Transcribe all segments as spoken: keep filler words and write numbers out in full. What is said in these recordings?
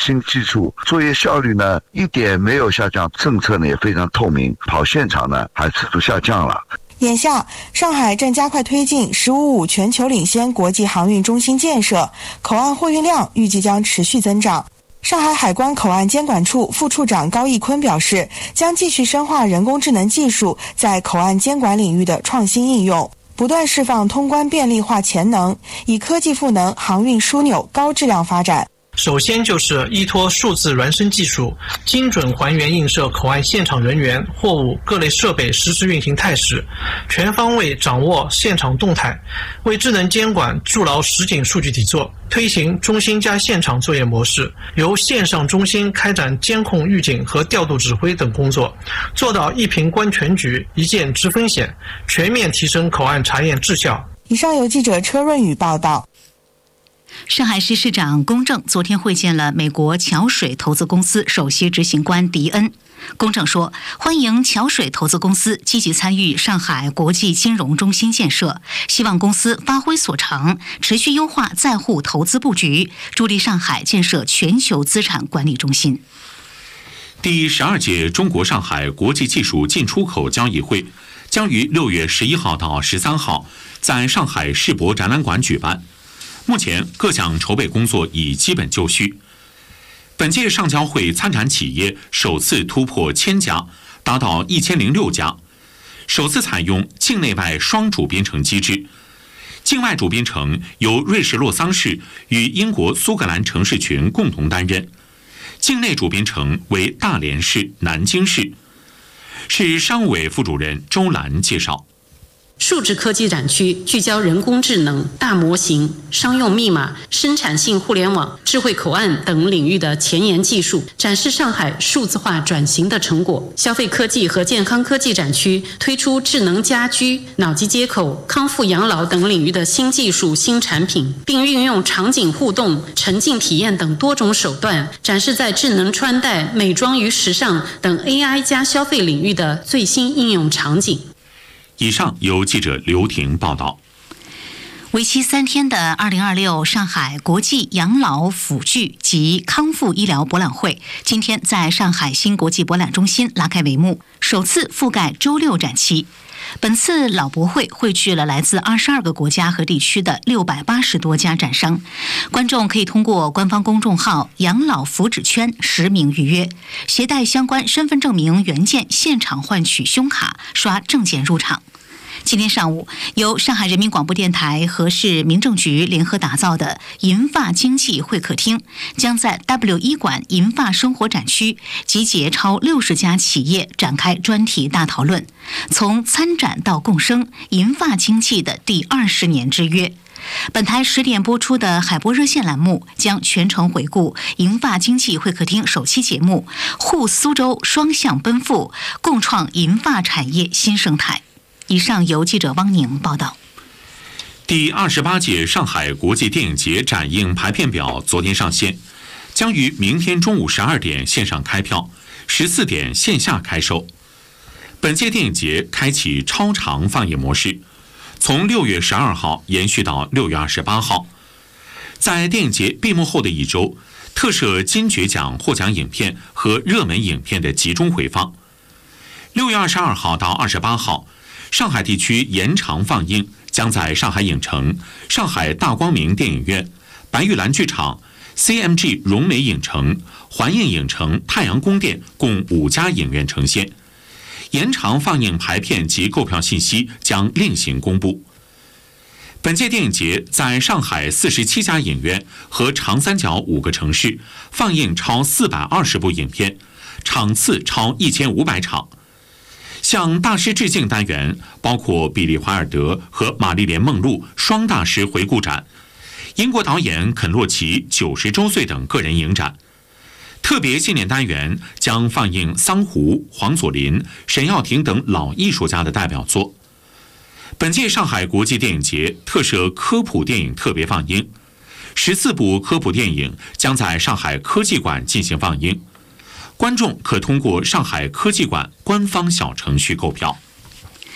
新技术，作业效率呢一点没有下降，政策呢也非常透明，跑现场呢还适度下降了。 眼下，上海正加快推进“十五五”全球领先国际航运中心建设，口岸货运量预计将持续增长。上海海关口岸监管处副处长高义坤表示，将继续深化人工智能技术在口岸监管领域的创新应用，不断释放通关便利化潜能，以科技赋能航运枢纽高质量发展。 首先就是依托数字孪生技术，精准还原映射口岸现场人员、货物、各类设备实时运行态势，全方位掌握现场动态，为智能监管筑牢实景数据底座，推行中心加现场作业模式，由线上中心开展监控预警和调度指挥等工作，做到一屏观全局、一键知风险，全面提升口岸查验质效。 以上由记者车润宇报道。 上海市市长龚正昨天会见了美国桥水投资公司首席执行官迪恩。龚正说，欢迎桥水投资公司积极参与上海国际金融中心建设，希望公司发挥所长，持续优化在沪投资布局，助力上海建设全球资产管理中心。 第十二届中国上海国际技术进出口交易会将于六月十一号到十三号在上海世博展览馆举办。目前各项筹备工作已基本就绪。本届上交会参展企业首次突破千家，达到一千零六家，首次采用境内外双主编程机制。境外主编程由瑞士洛桑市与英国苏格兰城市群共同担任，境内主编程为大连市、南京市。市商务委副主任周兰介绍。 数字科技展区聚焦人工智能、大模型、商用密码、生产性互联网、智慧口岸等领域的前沿技术，展示上海数字化转型的成果。消费科技和健康科技展区推出智能家居、脑机接口、康复养老等领域的新技术、新产品，并运用场景互动、沉浸体验等多种手段，展示在智能穿戴、美妆与时尚等 A I 加消费领域的最新应用场景。 以上由记者刘婷报道。 为期三天的二零二六上海国际养老辅具及康复医疗博览会今天在上海新国际博览中心拉开帷幕，首次覆盖周六展期。本次老博会汇聚了来自二十二个国家和地区的六百八十多家展商，观众可以通过官方公众号养老福祉圈实名预约，携带相关身份证明原件现场换取胸卡，刷证件入场。今天上午，由上海人民广播电台和市民政局联合打造的银发经济会客厅，将在 W 一 馆银发生活展区集结超六十家企业，展开专题大讨论，从参展到共生银发经济的第二十年之约。本台十点播出的海波热线栏目将全程回顾银发经济会客厅首期节目，沪苏州双向奔赴，共创银发产业新生态。以上由记者汪宁报道。 第二十八届上海国际电影节展映排片表昨天上线，将于明天中午十二点线上开票，十四点线下开售。本届电影节开启超长放映模式，从六月十二号延续到六月二十八号。在电影节闭幕后的一周，特设金爵奖获奖影片和热门影片的集中回放。六月二十二号到二十八号，上海地区延长放映，将在上海影城、上海大光明电影院、白玉兰剧场、C M G 融美影城、环映影城、太阳宫殿共五家影院呈现。延长放映排片及购票信息将另行公布。本届电影节在上海四十七家影院和长三角五个城市放映超四百二十部影片，场次超一千五百场。向大师致敬单元包括比利·怀尔德和玛丽莲·梦露双大师回顾展，英国导演肯洛奇九十周岁等个人影展。特别纪念单元将放映桑湖、黄佐临、沈耀庭等老艺术家的代表作。本届上海国际电影节特设科普电影特别放映，十四部科普电影将在上海科技馆进行放映。观众可通过上海科技馆官方小程序购票。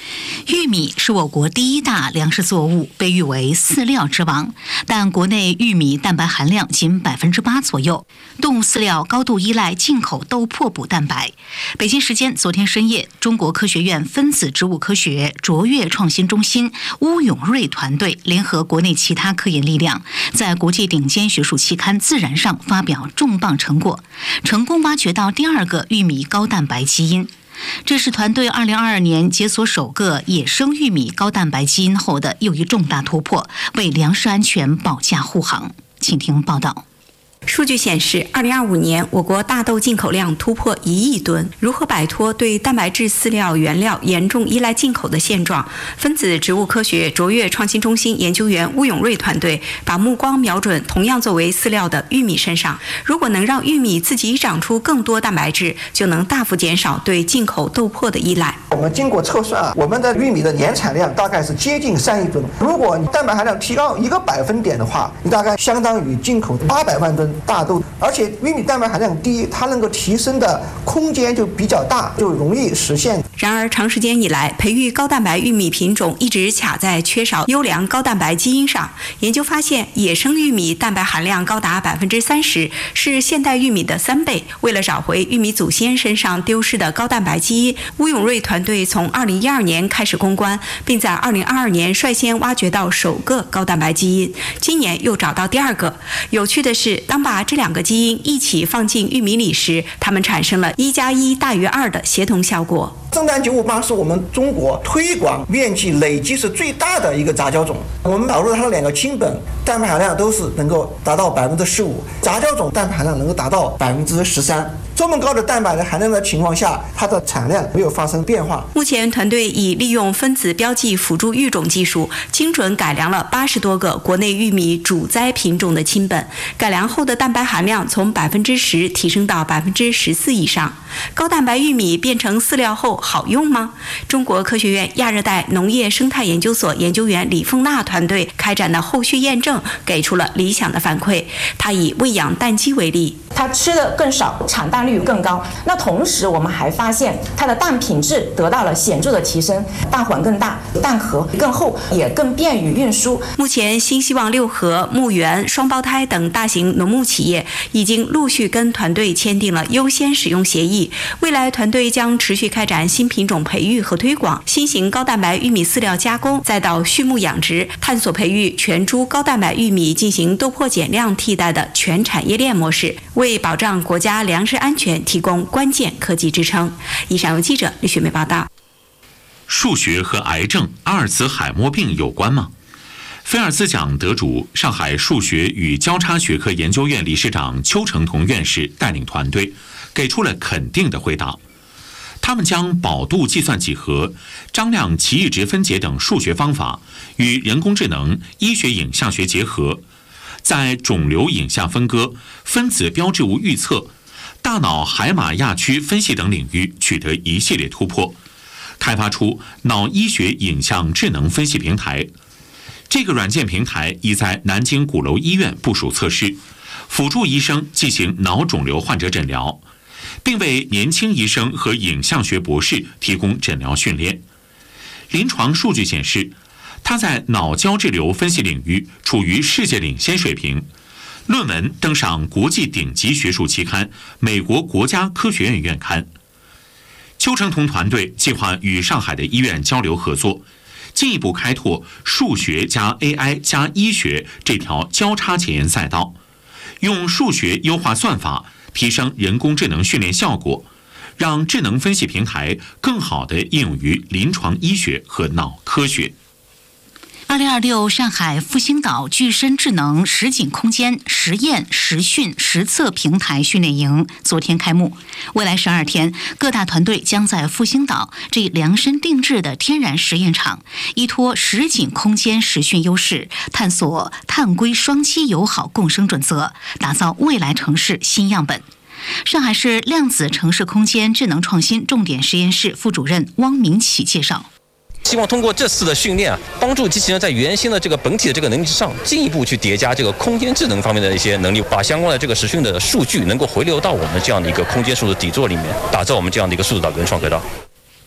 玉米是我国第一大粮食作物，被誉为饲料之王，但国内玉米蛋白含量仅百分之八左右，动物饲料高度依赖进口豆粕补蛋白。北京时间昨天深夜，中国科学院分子植物科学卓越创新中心邬永瑞团队联合国内其他科研力量，在国际顶尖学术期刊《自然》上发表重磅成果，成功挖掘到第二个玉米高蛋白基因。这是团队二零二二年解锁首个野生玉米高蛋白基因后的又一重大突破，为粮食安全保驾护航。请听报道。 数据显示，二零二五年我国大豆进口量突破一亿吨。如何摆脱对蛋白质饲料原料严重依赖进口的现状？分子植物科学卓越创新中心研究员邬永瑞团队把目光瞄准同样作为饲料的玉米身上。如果能让玉米自己长出更多蛋白质，就能大幅减少对进口豆粕的依赖。 我们经过测算啊，我们的玉米的年产量大概是接近三亿吨。如果你蛋白含量提高一个百分点的话，你大概相当于进口八百万吨大豆。而且玉米蛋白含量低，它能够提升的空间就比较大，就容易实现。 然而，长时间以来，培育高蛋白玉米品种一直卡在缺少优良高蛋白基因上。研究发现，野生玉米蛋白含量高达百分之三十，是现代玉米的三倍。为了找回玉米祖先身上丢失的高蛋白基因，邬永瑞团队从二零一二年开始攻关，并在二零二二年率先挖掘到首个高蛋白基因，今年又找到第二个。有趣的是，当把这两个基因一起放进玉米里时，它们产生了一加一大于二的协同效果。 正丹九五八是我们中国推广面积累计是最大的一个杂交种。我们导入它的两个亲本，蛋白含量都是能够达到百分之十五，杂交种蛋白含量能够达到百分之十三。这么高的蛋白的含量的情况下，它的产量没有发生变化。 目前，团队已利用分子标记辅助育种技术，精准改良了八十多个国内玉米主栽品种的亲本，改良后的蛋白含量从百分之十提升到百分之十四以上。高蛋白玉米变成饲料后好用吗？中国科学院亚热带农业生态研究所研究员李凤娜团队开展的后续验证，给出了理想的反馈。他以喂养蛋鸡为例， 它吃的更少，产蛋率更高。那同时，我们还发现它的蛋品质得到了显著的提升，蛋黄更大，蛋壳更厚，也更便于运输。 目前，新希望六合、牧原、双胞胎等大型农牧企业已经陆续跟团队签订了优先使用协议。未来，团队将持续开展新品种培育和推广，新型高蛋白玉米饲料加工，再到畜牧养殖，探索培育全株高蛋白玉米进行豆粕减量替代的全产业链模式，为保障国家粮食安全提供关键科技支撑。以上由记者李雪梅报道。 数学和癌症、阿尔茨海默病有关吗？菲尔兹奖得主、上海数学与交叉学科研究院理事长邱成桐院士带领团队给出了肯定的回答。他们将保度计算几何、张量奇异值分解等数学方法与人工智能、医学影像学结合，在肿瘤影像分割、分子标志物预测、大脑海马亚区分析等领域取得一系列突破，开发出脑医学影像智能分析平台。这个软件平台已在南京鼓楼医院部署测试，辅助医生进行脑肿瘤患者诊疗，并为年轻医生和影像学博士提供诊疗训练。临床数据显示，它在脑胶质瘤分析领域处于世界领先水平，论文登上国际顶级学术期刊《美国国家科学院院刊》。邱成桐团队计划与上海的医院交流合作，进一步开拓数学加 A I 加医学这条交叉前沿赛道，用数学优化算法，提升人工智能训练效果，让智能分析平台更好地应用于临床医学和脑科学。 二零二六上海复兴岛具身智能实景空间实验实训实测平台训练营昨天开幕。未来十二天，各大团队将在复兴岛这量身定制的天然实验场，依托实景空间实训优势，探索碳硅双栖友好共生准则，打造未来城市新样本。上海市量子城市空间智能创新重点实验室副主任汪明启介绍， 希望通过这次的训练啊，帮助机器人在原先的这个本体的这个能力之上，进一步去叠加这个空间智能方面的一些能力，把相关的这个实训的数据能够回流到我们这样的一个空间数字底座里面，打造我们这样的一个数字岛原创轨道。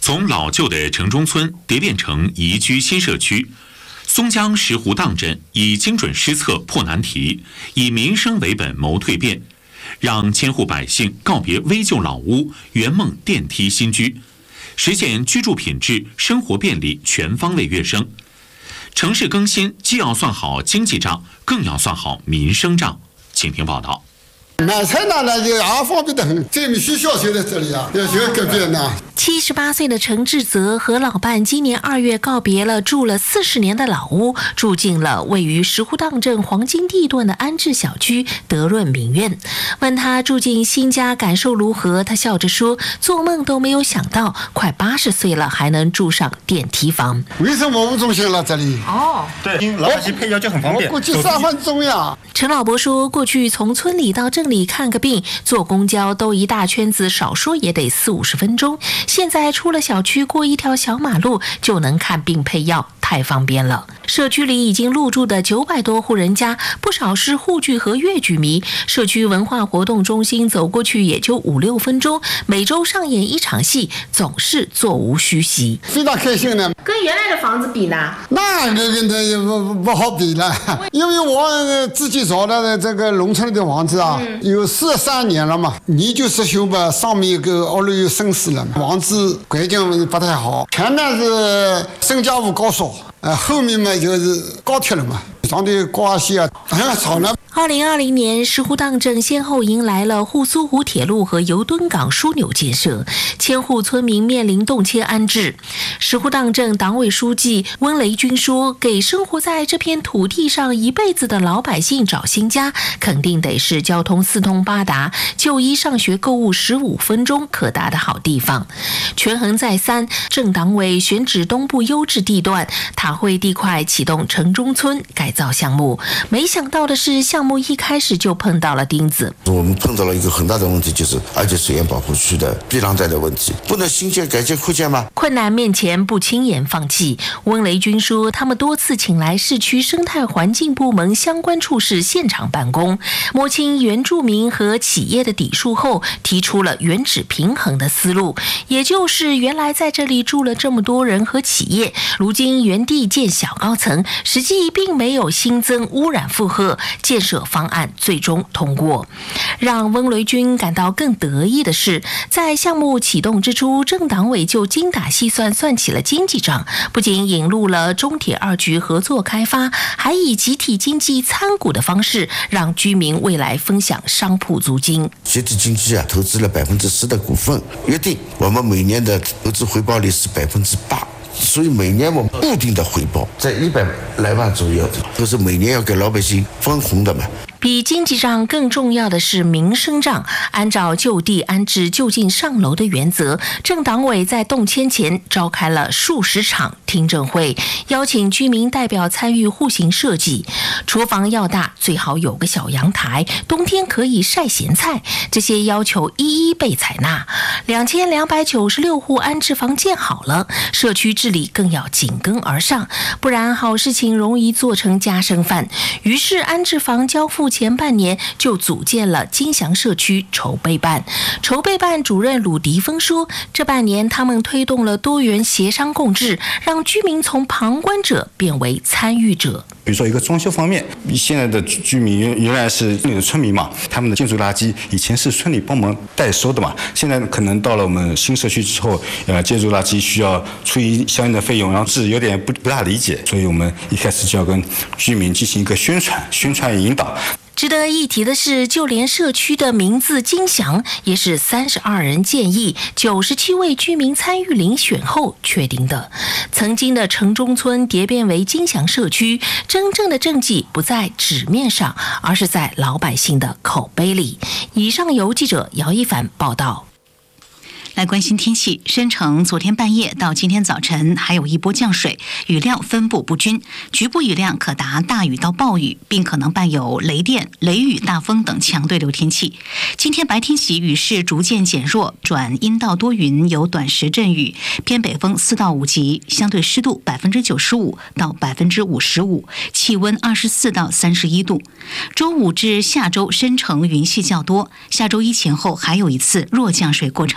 从老旧的城中村蝶变成宜居新社区。松江石湖荡镇以精准施策破难题，以民生为本谋蜕变，让千户百姓告别危旧老屋，圆梦电梯新居，实现居住品质、生活便利全方位跃升。城市更新既要算好经济账，更要算好民生账。请听报道。 买菜呢，那就也方便得很。这米学校就在这里啊，要学改变呢。 七十八岁的陈志泽和老伴今年二月告别了住了四十年的老屋，住进了位于石湖荡镇黄金地段的安置小区德润民院。问他住进新家感受如何，他笑着说：“做梦都没有想到，快八十岁了还能住上电梯房。” 为什么我们中心了这里？ 哦， 对，老百姓配药就很方便。 我估计三分钟呀。 陈老伯说，过去从村里到镇里看个病，坐公交都一大圈子，少说也得四五十分钟。现在出了小区，过一条小马路就能看病配药，太方便了。社区里已经入住的九百多户人家，不少是沪剧和粤剧迷。社区文化活动中心走过去也就五六分钟，每周上演一场戏，总是座无虚席。 非常开心的。 跟原来的房子比呢？ 那个跟它不不好比了，因为我自己找的这个农村里的房子啊，嗯、有四十三年了嘛，你就是修吧，上面有个二楼有生死了，房子环境不太好，前面是深家屋高烧，呃，后面嘛就是高铁了嘛，上头挂线啊，很吵了。 二零二零年，石湖荡镇先后迎来了沪苏湖铁路和油墩港枢纽建设，千户村民面临动迁安置。石湖荡镇党委书记温雷军说：“给生活在这片土地上一辈子的老百姓找新家，肯定得是交通四通八达、就医、上学、购物十五分钟可达的好地方。”权衡再三，镇党委选址东部优质地段，塔汇地块启动城中村改造项目。没想到的是，项目一开始就碰到了钉子。 我们碰到了一个很大的问题，就是而且水源保护区的避浪带的问题，不能新建、改建、扩建吗？ 困难面前不轻言放弃。温雷军说，他们多次请来市区生态环境部门相关处室现场办公，摸清原住民和企业的底数后，提出了原址平衡的思路，也就是原来在这里住了这么多人和企业，如今原地建小高层，实际并没有新增污染负荷，建设方案最终通过。让温雷军感到更得意的是，在项目启动之初，镇党委就精打细算算起了经济账，不仅引入了中铁二局合作开发，还以集体经济参股的方式，让居民未来分享商铺租金。 集体经济啊，投资了百分之十的股份，约定我们每年的投资回报率是百分之八。所以每年我们固定的回报在一百来万左右，都是每年要给老百姓分红的嘛。 比经济账更重要的是民生账。按照就地安置、就近上楼的原则，镇党委在动迁前召开了数十场听证会，邀请居民代表参与户型设计。厨房要大，最好有个小阳台，冬天可以晒咸菜，这些要求一一被采纳。两千两百九十六户安置房建好了，社区治理更要紧跟而上，不然好事情容易做成家生饭。于是安置房交付前半年就组建了金祥社区筹备办。筹备办主任鲁迪峰说，这半年他们推动了多元协商共治，让居民从旁观者变为参与者。 比如说一个装修方面，现在的居民原来是村里的村民嘛，他们的建筑垃圾以前是村里帮忙代收的嘛，现在可能到了我们新社区之后，呃，建筑垃圾需要出于相应的费用，然后是有点不不大理解，所以我们一开始就要跟居民进行一个宣传、宣传引导。 值得一提的是，就连社区的名字金祥也是三十二人建议，九十七位居民参与遴选后确定的。曾经的城中村蝶变为金祥社区，真正的政绩不在纸面上，而是在老百姓的口碑里。以上由记者姚一凡报道。 来关心天气，申城昨天半夜到今天早晨还有一波降水，雨量分布不均，局部雨量可达大雨到暴雨，并可能伴有雷电、雷雨、大风等强对流天气。今天白天起雨势逐渐减弱，转阴到多云，有短时阵雨，偏北风四到五级，相对湿度百分之九十五到百分之五十五，气温二十四到三十一度。周五至下周申城云系较多，下周一前后还有一次弱降水过程。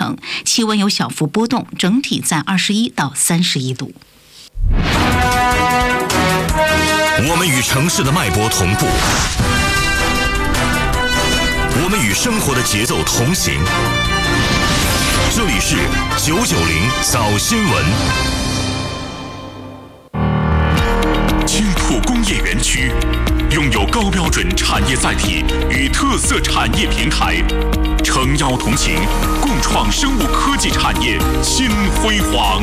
气温有小幅波动，整体在二十一到三十一度。 我们与城市的脉搏同步，我们与生活的节奏同行。这里是九九零早新闻。青浦工业园区拥有高标准产业载体与特色产业平台，诚邀同行，共创生物科技产业新辉煌。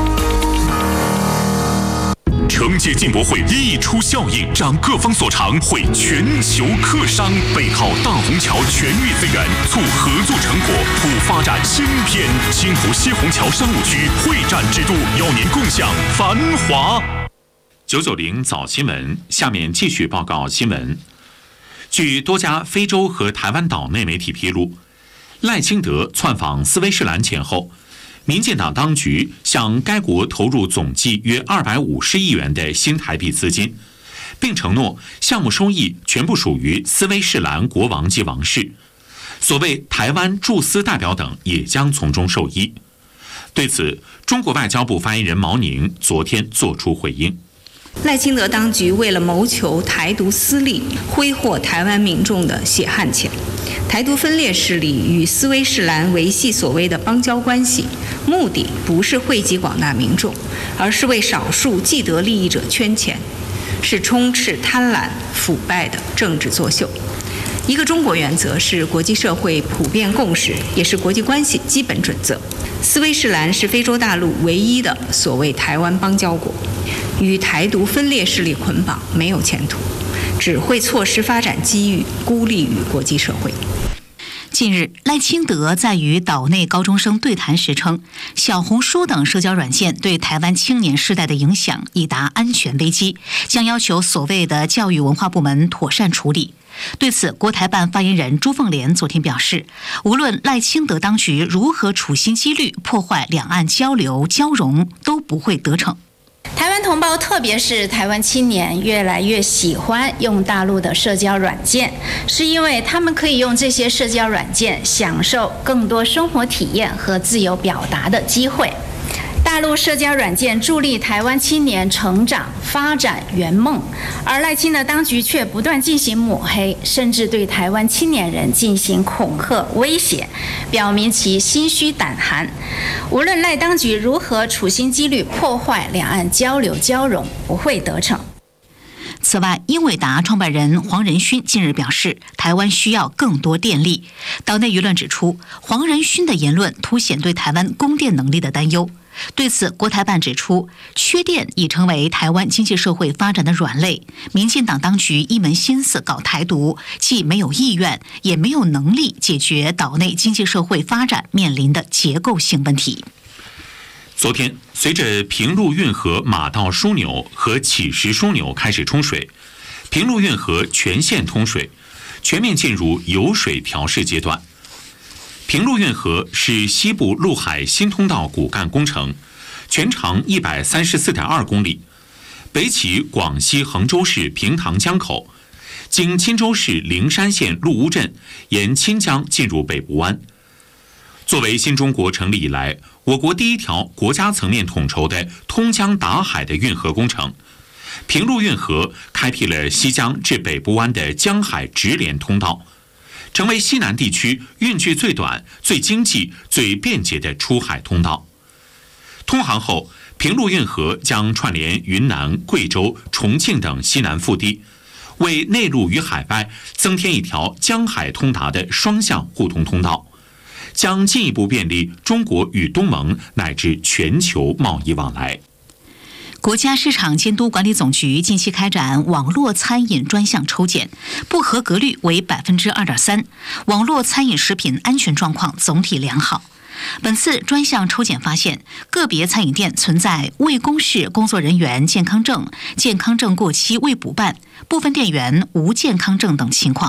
承接进博会溢出效应，长各方所长，汇全球客商，背靠大虹桥全域资源，促合作成果，普发展新篇。青浦西虹桥商务区会展之都，邀您共享繁华。 九九零早新闻，下面继续报告新闻。据多家非洲和台湾岛内媒体披露，赖清德窜访斯威士兰前后，民进党当局向该国投入总计约二百五十亿元的新台币资金，并承诺项目收益全部属于斯威士兰国王及王室，所谓台湾驻斯代表等也将从中受益。对此，中国外交部发言人毛宁昨天作出回应。 赖清德当局为了谋求台独私利，挥霍台湾民众的血汗钱。台独分裂势力与斯威士兰维系所谓的邦交关系，目的不是惠及广大民众，而是为少数既得利益者圈钱，是充斥贪婪腐败的政治作秀。一个中国原则是国际社会普遍共识，也是国际关系基本准则。斯威士兰是非洲大陆唯一的所谓台湾邦交国，与台独分裂势力捆绑没有前途，只会错失发展机遇，孤立于国际社会。 近日，赖清德在与岛内高中生对谈时称，小红书等社交软件对台湾青年世代的影响已达安全危机，将要求所谓的教育文化部门妥善处理。对此，国台办发言人朱凤莲昨天表示，无论赖清德当局如何处心积虑破坏两岸交流交融，都不会得逞。 台湾同胞，特别是台湾青年，越来越喜欢用大陆的社交软件，是因为他们可以用这些社交软件享受更多生活体验和自由表达的机会。大陆社交软件助力台湾青年成长、发展圆梦，而赖清德当局却不断进行抹黑，甚至对台湾青年人进行恐吓威胁，表明其心虚胆寒。无论赖当局如何处心积虑破坏两岸交流交融，不会得逞。 此外，英伟达创办人黄仁勋近日表示，台湾需要更多电力。岛内舆论指出，黄仁勋的言论凸显对台湾供电能力的担忧。对此，国台办指出，缺电已成为台湾经济社会发展的软肋。民进党当局一门心思搞台独，既没有意愿，也没有能力解决岛内经济社会发展面临的结构性问题。 昨天，随着平陆运河马道枢纽和启石枢纽开始冲水，平陆运河全线通水，全面进入有水调试阶段。平陆运河是西部陆海新通道骨干工程，全长一百三十四点二公里，北起广西衡州市平塘江口，经钦州市灵山县鹿屋镇，沿钦江进入北部湾。作为新中国成立以来我国第一条国家层面统筹的通江达海的运河工程，平陆运河开辟了西江至北部湾的江海直连通道，成为西南地区运距最短、最经济、最便捷的出海通道。通航后，平陆运河将串联云南、贵州、重庆等西南腹地，为内陆与海外增添一条江海通达的双向互通通道，将进一步便利中国与东盟乃至全球贸易往来。 国家市场监督管理总局近期开展网络餐饮专项抽检，不合格率为百分之二点三，网络餐饮食品安全状况总体良好。本次专项抽检发现，个别餐饮店存在未公示工作人员健康证、健康证过期未补办、部分店员无健康证等情况。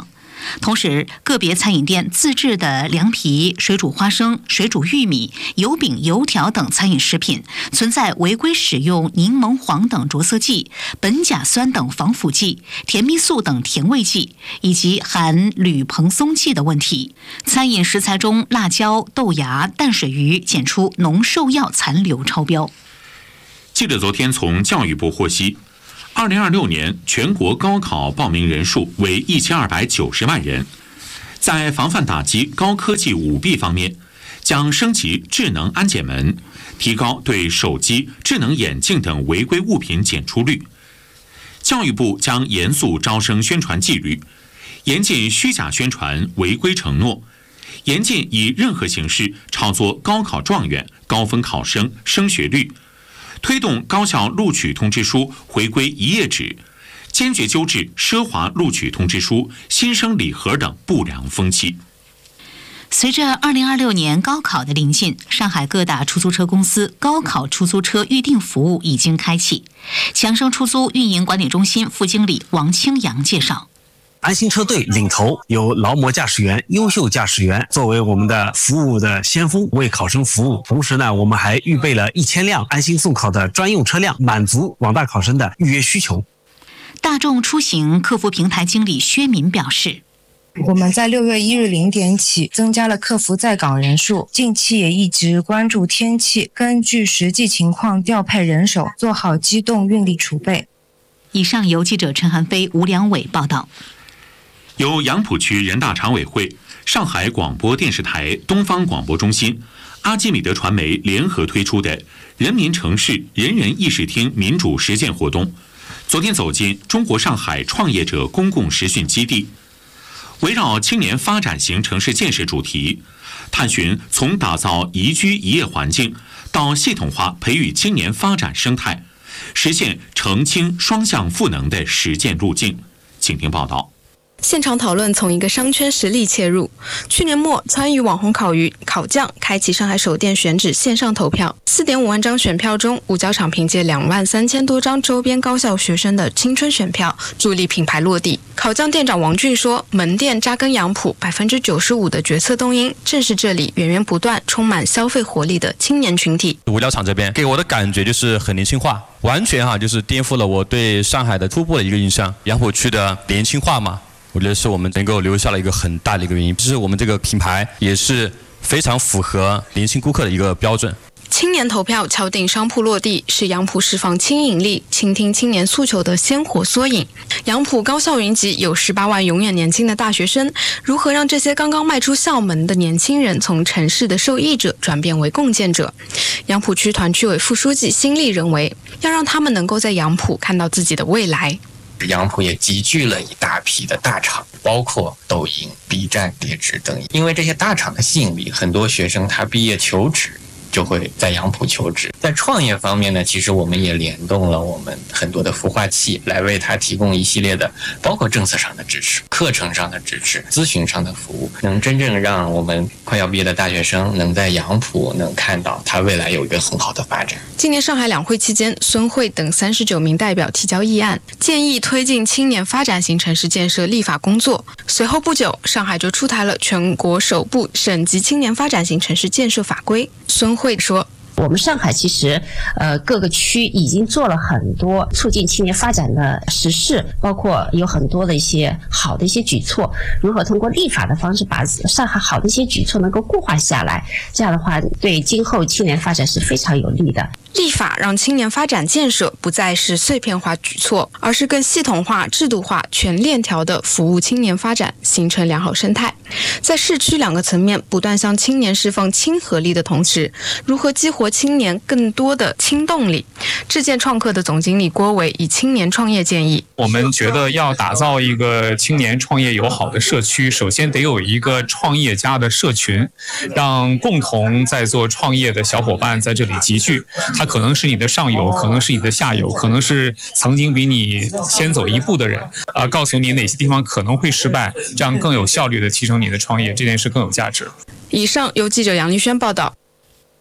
同时，个别餐饮店自制的凉皮、水煮花生、水煮玉米、油饼、油条等餐饮食品存在违规使用柠檬黄等着色剂、苯甲酸等防腐剂、甜蜜素等甜味剂以及含铝硼松剂的问题。餐饮食材中辣椒、豆芽、淡水鱼检出农兽药残留超标。 记者昨天从教育部获悉，二零二六年全国高考报名人数为一千二百九十万人。在防范打击高科技舞弊方面，将升级智能安检门，提高对手机、智能眼镜等违规物品检出率。教育部将严肃招生宣传纪律，严禁虚假宣传、违规承诺，严禁以任何形式炒作高考状元、高分考生、升学率。推动高校录取通知书回归一页纸，坚决纠治奢华录取通知书、新生礼盒等不良风气。 随着二零二六年高考的临近，上海各大出租车公司高考出租车预订服务已经开启。强生出租运营管理中心副经理王清阳介绍， 安心车队领头，有劳模驾驶员、优秀驾驶员作为我们的服务的先锋，为考生服务。同时呢，我们还预备了一千辆安心送考的专用车辆，满足广大考生的预约需求。 大众出行客服平台经理薛敏表示， 我们在六月一日零点起增加了客服在岗人数，近期也一直关注天气，根据实际情况调配人手，做好机动运力储备。 以上由记者陈涵飞、吴良伟报道。 由杨浦区人大常委会、上海广播电视台东方广播中心、阿基米德传媒联合推出的人民城市人人议事厅民主实践活动，昨天走进中国上海创业者公共实训基地，围绕青年发展型城市建设主题，探寻从打造宜居宜业环境到系统化培育青年发展生态，实现澄清双向赋能的实践路径。请听报道。 现场讨论从一个商圈实例切入。去年末，参与网红烤鱼烤酱开启上海首店选址线上投票， 四点五万张选票中，五角场凭借两万三千多张周边高校学生的青春选票助力品牌落地。烤酱店长王俊说，门店扎根杨浦， 百分之九十五 的决策动因正是这里源源不断充满消费活力的青年群体。 五角场这边给我的感觉就是很年轻化，完全哈就是颠覆了我对上海的初步的一个印象。杨浦区的年轻化嘛，我觉得是我们能够留下了一个很大的一个原因，就是我们这个品牌也是非常符合年轻顾客的一个标准。 青年投票敲定商铺落地，是杨浦释放轻盈力、倾听青年诉求的鲜活缩影。杨浦高校云集有十八万永远年轻的大学生，如何让这些刚刚迈出校门的年轻人从城市的受益者转变为共建者？杨浦区团区委副书记辛利认为，要让他们能够在杨浦看到自己的未来。 杨浦也集聚了一大批的大厂，包括抖音、B 站、叠职等。因为这些大厂的吸引力，很多学生他毕业求职就会在杨浦求职。在创业方面呢，其实我们也联动了我们很多的孵化器，来为他提供一系列的包括政策上的支持、课程上的支持、咨询上的服务，能真正让我们快要毕业的大学生能在杨浦能看到他未来有一个很好的发展。 今年上海两会期间，孙慧等三十九名代表提交议案，建议推进青年发展型城市建设立法工作。随后不久，上海就出台了全国首部省级青年发展型城市建设法规。孙慧说， 我们上海其实呃各个区已经做了很多促进青年发展的实事，包括有很多的一些好的一些举措，如何通过立法的方式把上海好的一些举措能够固化下来，这样的话对今后青年发展是非常有利的。 立法让青年发展建设不再是碎片化举措，而是更系统化、制度化、全链条的服务青年发展，形成良好生态。在市区两个层面不断向青年释放亲和力的同时，如何激活青年更多的轻动力？智健创客的总经理郭伟以青年创业建议， 我们觉得要打造一个青年创业友好的社区，首先得有一个创业家的社群，让共同在做创业的小伙伴在这里集聚。他可能是你的上游，可能是你的下游，可能是曾经比你先走一步的人，啊，告诉你哪些地方可能会失败，这样更有效率的提升你的创业，这件事更有价值。 以上由记者杨丽轩报道。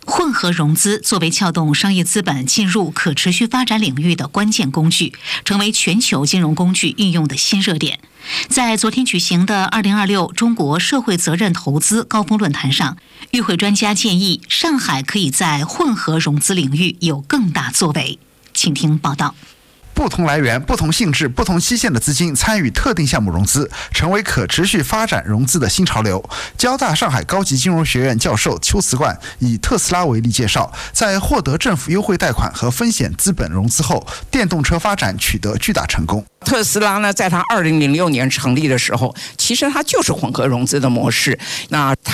混合融资作为撬动商业资本进入可持续发展领域的关键工具，成为全球金融工具运用的新热点。在昨天举行的二零二六中国社会责任投资高峰论坛上，与会专家建议上海可以在混合融资领域有更大作为。请听报道。 不同来源、不同性质、不同期限的资金参与特定项目融资，成为可持续发展融资的新潮流。交大上海高级金融学院教授邱慈冠以特斯拉为例介绍，在获得政府优惠贷款和风险资本融资后，电动车发展取得巨大成功。 特斯拉呢，在它二零零六年成立的时候，其实它就是混合融资的模式。那它